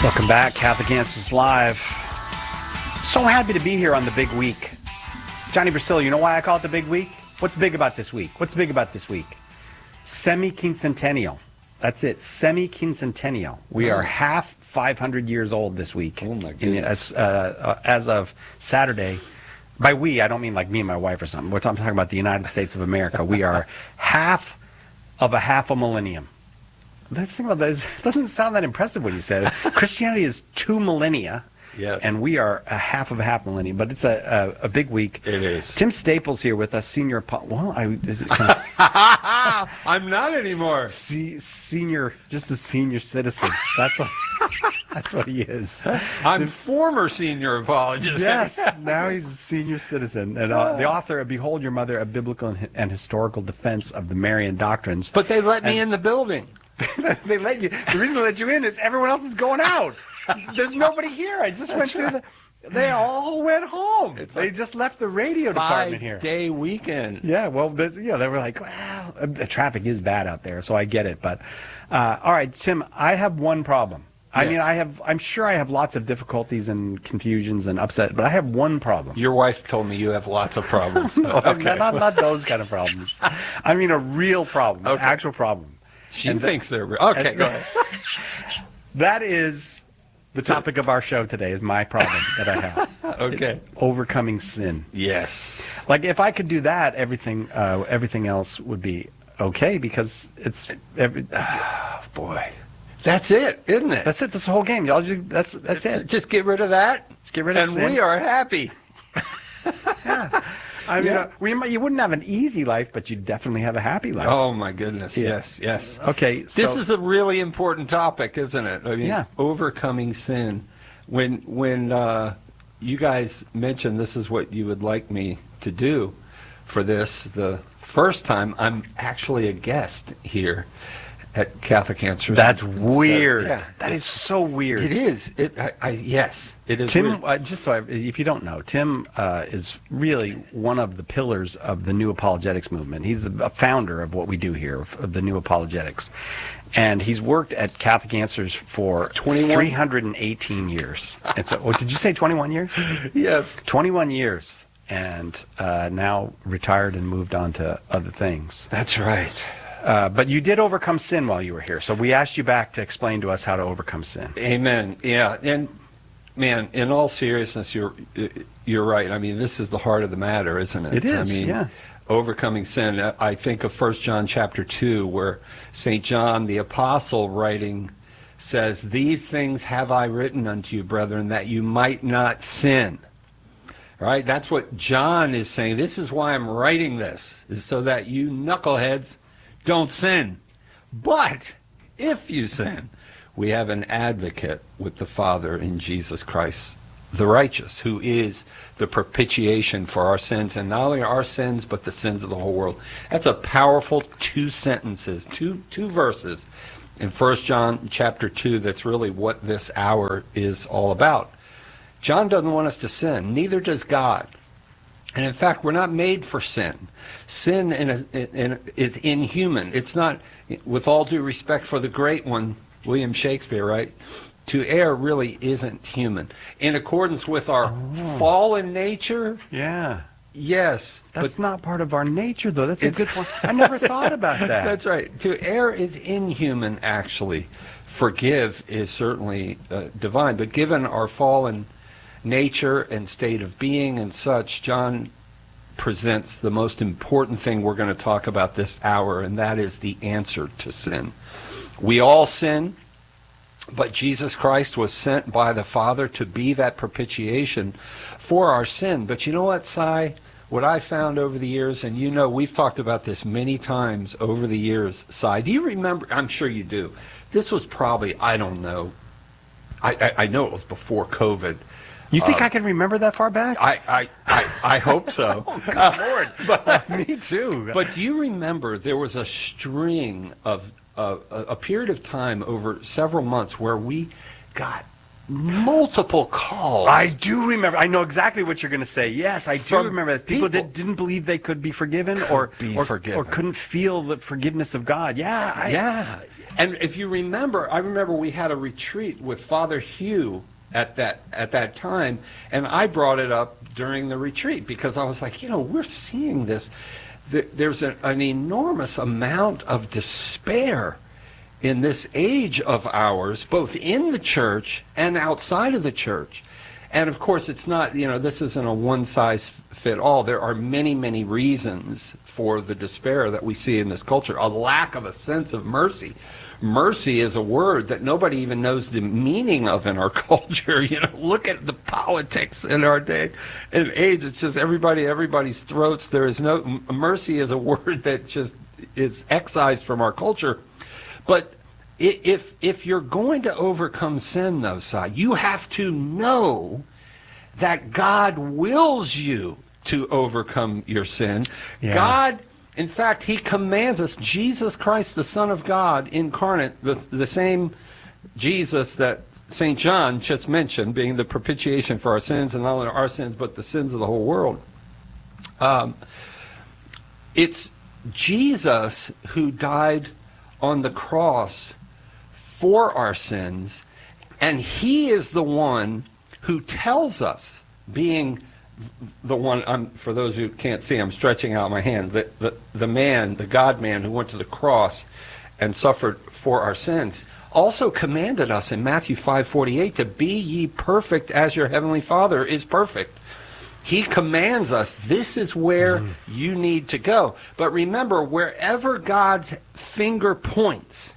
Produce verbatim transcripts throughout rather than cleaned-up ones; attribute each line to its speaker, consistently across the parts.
Speaker 1: Welcome back, Catholic Answers Live. So happy to be here on the big week. Johnny Versillo, you know why I call it the big week? What's big about this week? What's big about this week? Semi-quincentennial. That's it, semi-quincentennial. We are half five hundred years old this week.
Speaker 2: Oh, my
Speaker 1: In,
Speaker 2: goodness.
Speaker 1: as, uh, as of Saturday. By we, I don't mean like me and my wife or something. We're talking, talking about the United States of America. We are half of a half a millennium. Let's think about that. It doesn't sound that impressive when you said it. Christianity is two millennia.
Speaker 2: Yes.
Speaker 1: And we are a half of a half millennium, but it's a, a, a big week.
Speaker 2: It is.
Speaker 1: Tim Staples here with us, senior. Well, I is it kind of
Speaker 2: I'm not anymore.
Speaker 1: se- senior, just a senior citizen. That's what. That's what he is.
Speaker 2: I'm
Speaker 1: Tim-
Speaker 2: former senior apologist.
Speaker 1: Yes, now he's a senior citizen, and uh, the author of "Behold Your Mother: A Biblical and, and Historical Defense of the Marian Doctrines."
Speaker 2: But they let me
Speaker 1: And-
Speaker 2: in the building.
Speaker 1: They let you. The reason they let you in is everyone else is going out. There's nobody here. I just went through the. They all went home.
Speaker 2: It's
Speaker 1: They
Speaker 2: like
Speaker 1: just left the radio department here.
Speaker 2: Five-day weekend.
Speaker 1: Yeah, well, there's, you know, they were like, well, uh, the traffic is bad out there, so I get it. But uh, all right, Tim, I have one problem. I
Speaker 2: Yes.
Speaker 1: mean, I have. I'm sure I have lots of difficulties and confusions and upset, but I have one problem.
Speaker 2: Your wife told me you have lots of problems.
Speaker 1: Well,
Speaker 2: Okay.
Speaker 1: not, not those kind of problems. I mean, a real problem, an
Speaker 2: Okay.
Speaker 1: actual problem.
Speaker 2: She
Speaker 1: And the-
Speaker 2: thinks they're real. Okay,
Speaker 1: and-
Speaker 2: go ahead.
Speaker 1: That is the topic of our show today. Is my problem that I have.
Speaker 2: Okay.
Speaker 1: Overcoming sin.
Speaker 2: Yes.
Speaker 1: Like if I could do that, everything, uh, everything else would be okay because it's. Every,
Speaker 2: Boy. That's it, isn't it?
Speaker 1: that's it. This whole game. Y'all just, that's that's it.
Speaker 2: Just get rid of that.
Speaker 1: Just get rid of
Speaker 2: and
Speaker 1: sin.
Speaker 2: we are happy.
Speaker 1: I mean,
Speaker 2: Yeah.
Speaker 1: uh, we might, you wouldn't have an easy life, but you'd definitely have a happy life.
Speaker 2: Oh, my goodness.
Speaker 1: Yeah.
Speaker 2: Yes, yes.
Speaker 1: Okay. So,
Speaker 2: This is a really important topic, isn't it? I mean,
Speaker 1: Yeah.
Speaker 2: overcoming sin. When when uh, you guys mentioned this is what you would like me to do for this, the first time I'm actually a guest here at Catholic Answers.
Speaker 1: that's
Speaker 2: Instead-
Speaker 1: weird.
Speaker 2: Yeah,
Speaker 1: That is so weird.
Speaker 2: it is. It. I, I yes, it is.
Speaker 1: Tim,
Speaker 2: weird.
Speaker 1: uh, just so I, if you don't know, Tim uh, is really one of the pillars of the New Apologetics movement. He's a founder of what we do here, of of the New Apologetics. And he's worked at Catholic Answers for
Speaker 2: twenty-one
Speaker 1: three hundred eighteen years. And so, oh, did you say twenty-one years?
Speaker 2: Yes.
Speaker 1: twenty-one years. And uh, now retired and moved on to other things.
Speaker 2: That's right.
Speaker 1: Uh, but you did overcome sin while you were here. So we asked you back to explain to us how to overcome sin.
Speaker 2: Amen. Yeah, and man, in all seriousness, you're you're right. I mean, this is the heart of the matter, isn't it?
Speaker 1: It is,
Speaker 2: I mean,
Speaker 1: yeah.
Speaker 2: overcoming sin. Uh, I think of First John chapter two, where Saint John the apostle writing says, "These things have I written unto you, brethren, that you might not sin." Right? That's what John is saying. This is why I'm writing this, is so that you knuckleheads don't sin. But if you sin, we have an advocate with the Father in Jesus Christ, the righteous, who is the propitiation for our sins, and not only our sins, but the sins of the whole world. That's a powerful two sentences, two two verses in First John chapter two. That's really what this hour is all about. John doesn't want us to sin, neither does God. And in fact, we're not made for sin. Sin in a, in, is inhuman. It's not, with all due respect for the great one, William Shakespeare, right? To err really isn't human. In accordance with our
Speaker 1: Oh.
Speaker 2: fallen nature,
Speaker 1: Yeah.
Speaker 2: yes.
Speaker 1: That's
Speaker 2: but
Speaker 1: not part of our nature, though. That's a
Speaker 2: It's-
Speaker 1: good point. I never thought about that.
Speaker 2: That's right. To err is inhuman, actually. Forgive is certainly uh, divine. But given our fallen nature and state of being and such, John presents the most important thing we're going to talk about this hour, and that is the answer to sin. We all sin, but Jesus Christ was sent by the Father to be that propitiation for our sin. But you know what, Si? What I found over the years, and you know we've talked about this many times over the years, Si, do you remember? I'm sure you do. This was probably, I don't know, I, I, I know it was before COVID.
Speaker 1: You think
Speaker 2: Uh,
Speaker 1: I can remember that far back?
Speaker 2: I, I, I, I hope so.
Speaker 1: Good Lord.
Speaker 2: but,
Speaker 1: Me too.
Speaker 2: but do you remember there was a string of, uh, a a period of time over several months where we got multiple calls.
Speaker 1: I do remember. I know exactly what you're going to say. Yes, I do
Speaker 2: From
Speaker 1: remember that. People,
Speaker 2: people-
Speaker 1: that didn't believe they could be forgiven or,
Speaker 2: be
Speaker 1: or,
Speaker 2: forgiven.
Speaker 1: or couldn't feel the forgiveness of God. Yeah. I,
Speaker 2: Yeah. And if you remember, I remember we had a retreat with Father Hugh at that at that time, and I brought it up during the retreat because I was like, you know, we're seeing this. There's a, an enormous amount of despair in this age of ours, both in the church and outside of the church. And of course, it's not, you know, this isn't a one-size-fit-all. There are many, many reasons for the despair that we see in this culture. A lack of a sense of mercy. Mercy is a word that nobody even knows the meaning of in our culture. You know, look at the politics in our day and age. It's just everybody, everybody's throats. There is no, mercy is a word that just is excised from our culture. But if if you're going to overcome sin, though, Si, you have to know that God wills you to overcome your sin. Yeah. God, in fact, he commands us, Jesus Christ, the Son of God, incarnate, the, the same Jesus that Saint John just mentioned, being the propitiation for our sins, and not only our sins, but the sins of the whole world. Um, it's Jesus who died on the cross for our sins, and he is the one who tells us, being the one, I'm, for those who can't see, I'm stretching out my hand, the, the, the man, the God-man who went to the cross and suffered for our sins, also commanded us in Matthew five forty-eight to be ye perfect as your heavenly Father is perfect. He commands us, this is where mm. you need to go. But remember, wherever God's finger points,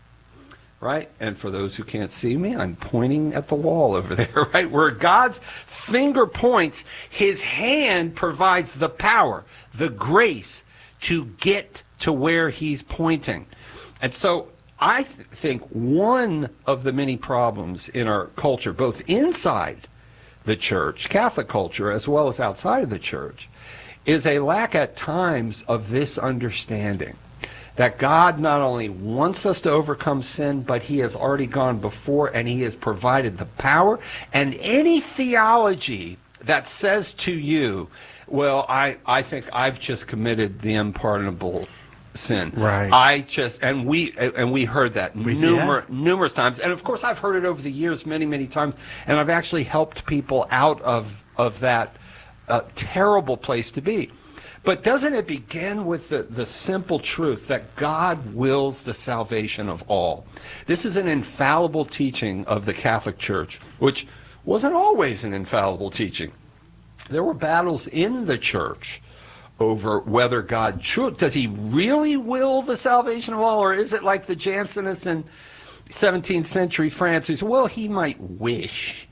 Speaker 2: right? And for those who can't see me, I'm pointing at the wall over there, right? Where God's finger points, his hand provides the power, the grace to get to where he's pointing. And so I th- think one of the many problems in our culture, both inside the church, Catholic culture, as well as outside of the church, is a lack at times of this understanding that God not only wants us to overcome sin, but he has already gone before and he has provided the power. And any theology that says to you, well, I, I think I've just committed the unpardonable sin.
Speaker 1: Right.
Speaker 2: I just, and we and we heard that
Speaker 1: we,
Speaker 2: numer-
Speaker 1: yeah.
Speaker 2: numerous times. And of course, I've heard it over the years many, many times. And I've actually helped people out of, of that uh, terrible place to be. But doesn't it begin with the, the simple truth that God wills the salvation of all? This is an infallible teaching of the Catholic Church, which wasn't always an infallible teaching. There were battles in the church over whether God should, does he really will the salvation of all, or is it like the Jansenists in seventeenth century France who said, well, he might wish.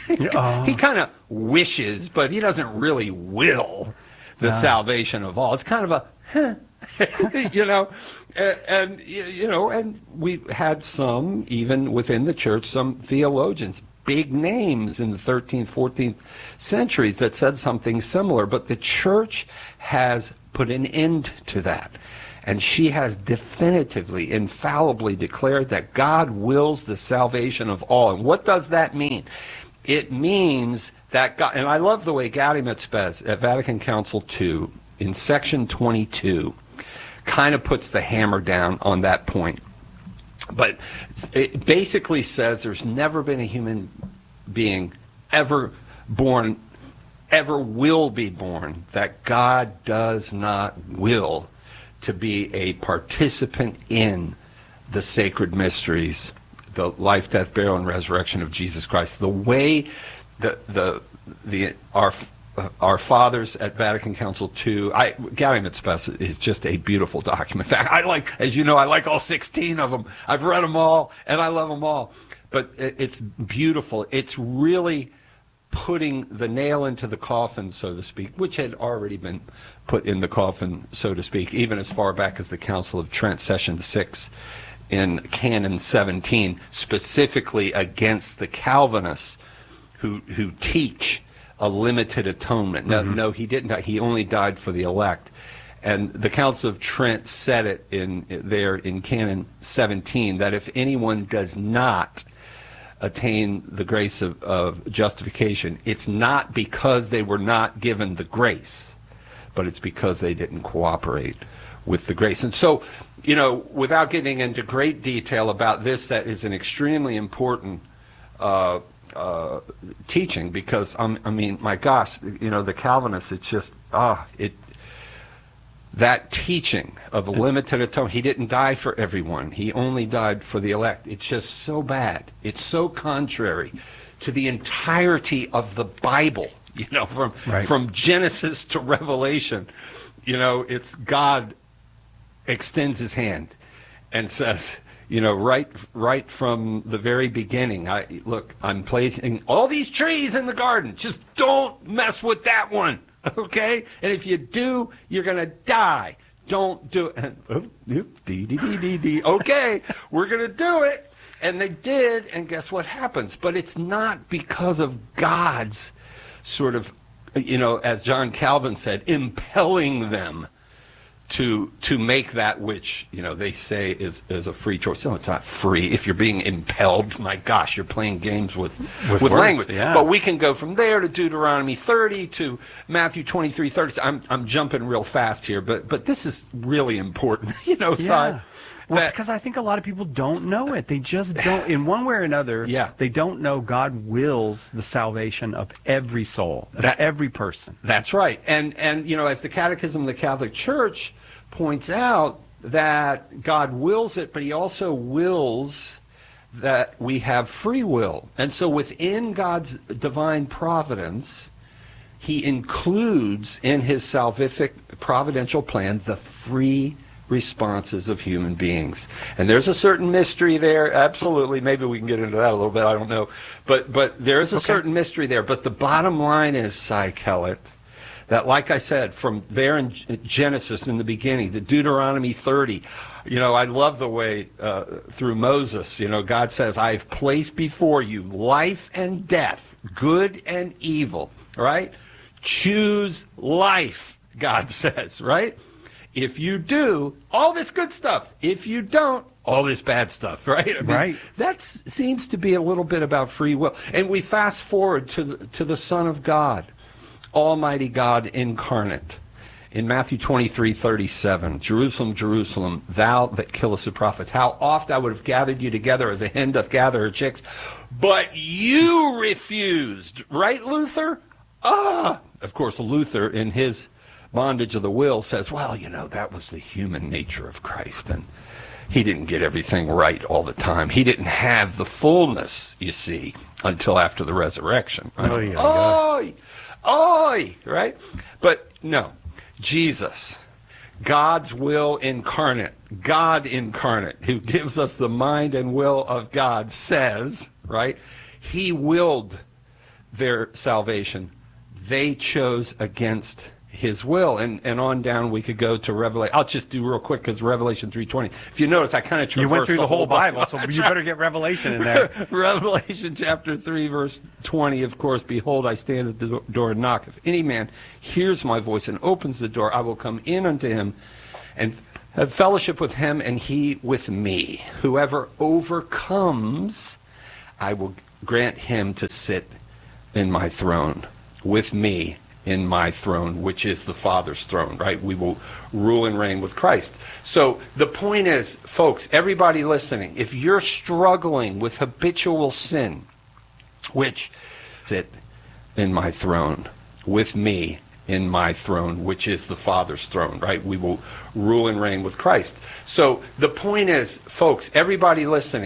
Speaker 2: uh. He kind of wishes, but he doesn't really will the no. salvation of all. It's kind of a, huh, you know, and, and, you know, and we had some, even within the church, some theologians, big names in the thirteenth, fourteenth centuries that said something similar, but the church has put an end to that. And she has definitively, infallibly declared that God wills the salvation of all. And what does that mean? It means that God, and I love the way Gaudium et Spes at Vatican Council two, in section twenty-two, kind of puts the hammer down on that point. But it basically says there's never been a human being ever born, ever will be born, that God does not will to be a participant in the sacred mysteries, the life, death, burial, and resurrection of Jesus Christ. The way the the the our our fathers at Vatican Council two, I, Gaudium et Spes is just a beautiful document. In fact, I like, as you know, I like all sixteen of them. I've read them all, and I love them all. But it, it's beautiful. It's really putting the nail into the coffin, so to speak, which had already been put in the coffin, so to speak, even as far back as the Council of Trent, Session six, in Canon seventeen, specifically against the Calvinists who who teach a limited atonement. No, mm-hmm. no, he didn't die. He only died for the elect. And the Council of Trent said it in there in Canon seventeen, that if anyone does not attain the grace of, of justification, it's not because they were not given the grace, but it's because they didn't cooperate with the grace. And so you know, without getting into great detail about this, that is an extremely important uh, uh, teaching, because, um, I mean, my gosh, you know, the Calvinists, it's just, ah, it, that teaching of a limited atonement, he didn't die for everyone, he only died for the elect. It's just so bad. It's so contrary to the entirety of the Bible, you know, from,
Speaker 1: right.
Speaker 2: from Genesis to Revelation. You know, it's God extends his hand and says, you know, right right from the very beginning, I look, I'm planting all these trees in the garden. Just don't mess with that one, okay? And if you do, you're going to die. Don't do it. And, oh, dee, dee, dee, dee, dee. Okay, we're going to do it. And they did, and guess what happens? But it's not because of God's sort of, you know, as John Calvin said, impelling them to to make that which, you know, they say is, is a free choice. No, it's not free. If you're being impelled, my gosh, you're playing games with,
Speaker 1: with,
Speaker 2: with
Speaker 1: words,
Speaker 2: language.
Speaker 1: Yeah.
Speaker 2: But we can go from there to Deuteronomy thirty, to Matthew twenty-three, thirty. I'm, I'm jumping real fast here, but, but this is really important, you know,
Speaker 1: yeah.
Speaker 2: side.
Speaker 1: Well,
Speaker 2: that,
Speaker 1: because I think a lot of people don't know it. They just don't, in one way or another,
Speaker 2: yeah.
Speaker 1: they don't know God wills the salvation of every soul, of
Speaker 2: That,
Speaker 1: every person.
Speaker 2: That's right. And, and, you know, as the Catechism of the Catholic Church points out, that God wills it, but he also wills that we have free will. And so within God's divine providence, he includes in his salvific providential plan the free responses of human beings. And there's a certain mystery there, absolutely. Maybe we can get into that a little bit, I don't know. But but there is a okay. certain mystery there. But the bottom line is, Cy Kellett, that, like I said, from there in Genesis in the beginning, the Deuteronomy thirty, you know, I love the way uh, through Moses, you know, God says, I've placed before you life and death, good and evil, right? Choose life, God says, right? If you do, all this good stuff. If you don't, all this bad stuff, right? I mean,
Speaker 1: right.
Speaker 2: That seems to be a little bit about free will. And we fast forward to the, to the Son of God, Almighty God incarnate. In Matthew twenty-three, thirty-seven, Jerusalem, Jerusalem, thou that killest the prophets, how oft I would have gathered you together as a hen doth gather her chicks, but you refused. Right, Luther? Ah! Of course, Luther, in his bondage of the will, says, well, you know, that was the human nature of Christ, and he didn't get everything right all the time. He didn't have the fullness, you see, until after the resurrection. Right?
Speaker 1: Oh, yeah.
Speaker 2: Oy! Oy! Right? But no, Jesus, God's will incarnate, God incarnate, who gives us the mind and will of God, says, right, he willed their salvation. They chose against his will, and, and on down we could go to Revelation. I'll just do real quick, because Revelation three twenty. If you notice, I kind of
Speaker 1: You went through the,
Speaker 2: the
Speaker 1: whole Bible,
Speaker 2: Bible.
Speaker 1: so you better get Revelation in there.
Speaker 2: Revelation chapter three, verse twenty, of course, behold, I stand at the door and knock. If any man hears my voice and opens the door, I will come in unto him and have fellowship with him, and he with me. Whoever overcomes, I will grant him to sit in my throne with me, in my throne, which is the Father's throne, right? We will rule and reign with Christ. So the point is, folks, everybody listening, if you're struggling with habitual sin, which sit in my throne, with me in my throne, which is the Father's throne, right? We will rule and reign with Christ. So the point is, folks, everybody listening,